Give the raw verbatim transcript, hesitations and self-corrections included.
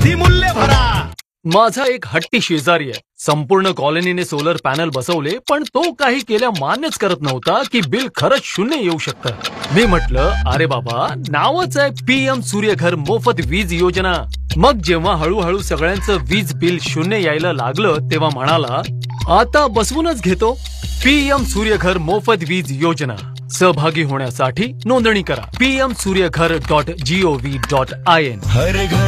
अधिमूल्य भरा. माझा एक हट्टी शेजारी आहे. संपूर्ण कॉलनीने सोलर पॅनल बसवले, पण तो काही केल्या मान्यच करत नव्हता की बिल खरंच शून्य येऊ शकतं. मी म्हटलं, अरे बाबा, नावच आहे पीएम सूर्यघर मोफत वीज योजना. मग जेव्हा हळूहळू सगळ्यांचं वीज बिल शून्य यायला लागलं, तेव्हा म्हणाला, आता बसवूनच घेतो. पीएम सूर्यघर मोफत वीज योजना. सहभागी होण्यासाठी नोंदणी करा PM Surya Ghar dot G O V dot I N.